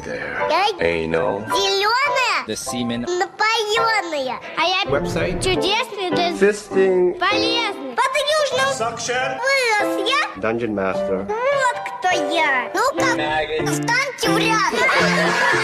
there. Anal. Зеленая, The semen. напоенная. А я Website. чудесный, да Fisting. полезный. Под южным вырос я. Dungeon Master. Вот кто я. Ну-ка, встаньте в ряд.